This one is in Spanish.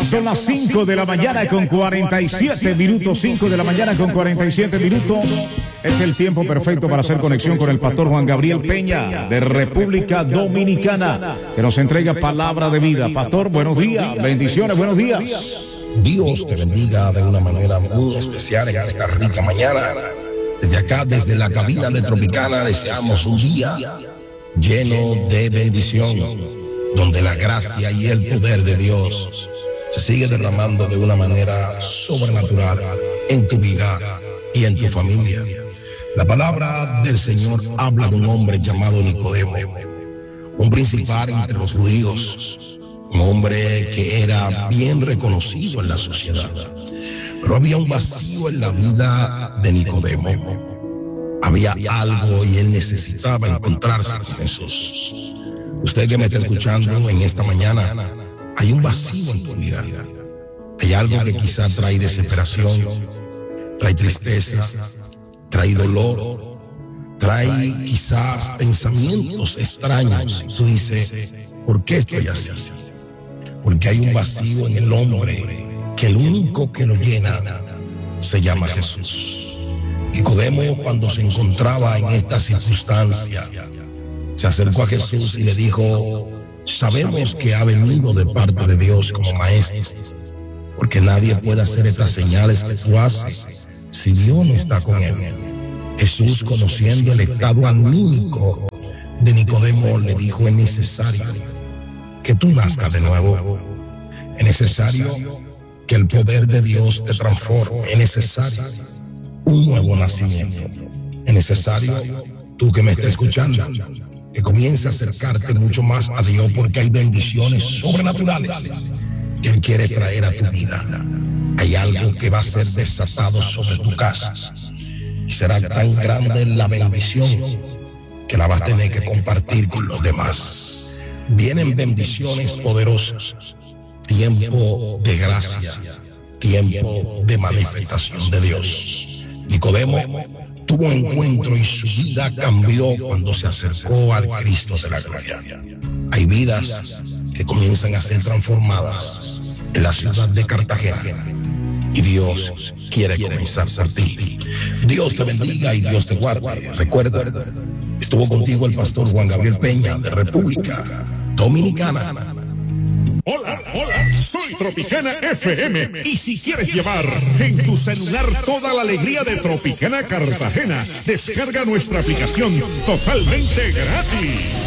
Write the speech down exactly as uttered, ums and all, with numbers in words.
son las cinco de la mañana con cuarenta y siete minutos. cinco de la mañana con cuarenta y siete minutos. Es el tiempo perfecto para hacer conexión con el pastor Juan Gabriel Peña de República Dominicana, que nos entrega palabra de vida. Pastor, buenos días, bendiciones, buenos días. Dios te bendiga de una manera muy especial en esta rica mañana. Desde acá, desde la cabina de Tropicana, deseamos un día lleno de bendición, donde la gracia y el poder de Dios se sigue derramando de una manera sobrenatural en tu vida y en tu familia. La palabra del Señor habla de un hombre llamado Nicodemo, un principal entre los judíos, un hombre que era bien reconocido en la sociedad, pero había un vacío en la vida de Nicodemo. Había algo y él necesitaba encontrarse con Jesús. Usted que me está escuchando en esta mañana, hay un vacío en tu vida. Hay algo que quizás trae desesperación, trae tristeza, trae dolor, trae quizás pensamientos extraños. Tú dices, ¿por qué estoy así? Porque hay un vacío en el hombre que el único que lo llena se llama Jesús. Nicodemo, cuando se encontraba en esta circunstancia, se acercó a Jesús y le dijo: sabemos que ha venido de parte de Dios como maestro, porque nadie puede hacer estas señales que tú haces si Dios no está con él. Jesús, conociendo el estado anímico de Nicodemo, le dijo: es necesario que tú nazcas de nuevo. Es necesario que el poder de Dios te transforme. Es necesario un nuevo nacimiento. Es necesario, tú que me estás escuchando, que comiences a acercarte mucho más a Dios, porque hay bendiciones sobrenaturales que Él quiere traer a tu vida. Hay algo que va a ser desatado sobre tu casa y será tan grande la bendición que la vas a tener que compartir con los demás. Vienen bendiciones poderosas, tiempo de gracia, tiempo de manifestación de Dios. Nicodemo tuvo un encuentro y su vida cambió cuando se acercó al Cristo de la gloria. Hay vidas que comienzan a ser transformadas en la ciudad de Cartagena, y Dios quiere comenzar por ti. Dios te bendiga y Dios te guarde. Recuerda, estuvo contigo el pastor Juan Gabriel Peña de República Dominicana. Hola, hola, soy Tropicana F M, y si quieres llevar en tu celular toda la alegría de Tropicana Cartagena, descarga nuestra aplicación totalmente gratis.